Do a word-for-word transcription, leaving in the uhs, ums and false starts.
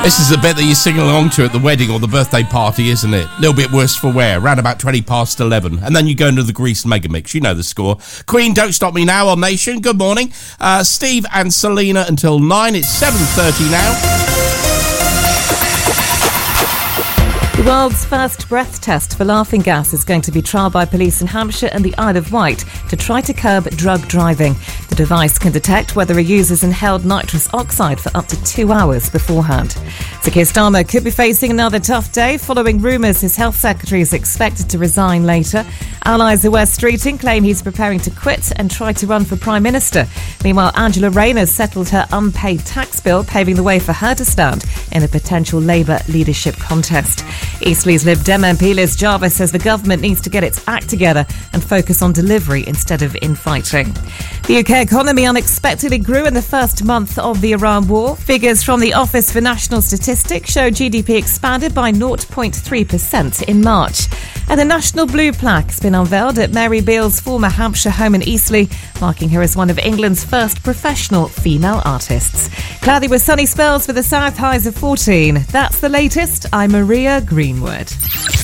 This is the bit that you sing along to at the wedding or the birthday party, isn't it? A little bit worse for wear, around about twenty past eleven. And then you go into the Grease Mega Mix. You know the score. Queen, Don't Stop Me Now on Nation. Good morning. Uh, Steve and Selena until nine. It's seven thirty now. The world's first breath test for laughing gas is going to be trialled by police in Hampshire and the Isle of Wight to try to curb drug driving. The device can detect whether a user's inhaled nitrous oxide for up to two hours beforehand. Sir Keir Starmer could be facing another tough day following rumours his health secretary is expected to resign later. Allies of West Streeting claim he's preparing to quit and try to run for Prime Minister. Meanwhile, Angela Rayner's settled her unpaid tax bill, paving the way for her to stand in a potential Labour leadership contest. Eastleigh's Lib Dem M P Liz Jarvis says the government needs to get its act together and focus on delivery instead of infighting. The U K economy unexpectedly grew in the first month of the Iran war. Figures from the Office for National Statistics show G D P expanded by zero point three percent in March. And the National Blue Plaque has been unveiled at Mary Beale's former Hampshire home in Eastleigh, marking her as one of England's first professional female artists. Cloudy with sunny spells for the south, highs of fourteen. That's the latest. I'm Maria Greenwood.